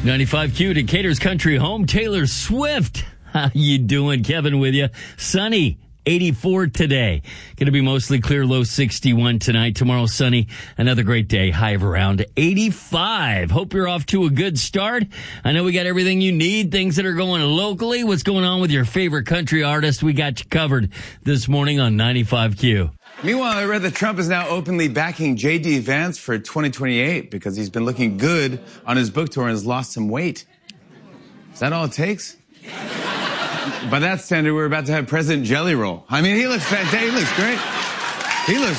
95Q, Decatur's country home, Taylor Swift. How you doing? Kevin with you. Sunny, 84 today. Going to be mostly clear, low 61 tonight. Tomorrow, sunny. Another great day, high of around 85. Hope you're off to a good start. I know we got everything you need, things that are going locally. What's going on with your favorite country artist? We got you covered this morning on 95Q. Meanwhile, I read that Trump is now openly backing J.D. Vance for 2028 because he's been looking good on his book tour and has lost some weight. Is that all it takes? By that standard, we're about to have President Jelly Roll. I mean, he looks fantastic. He looks great. He looks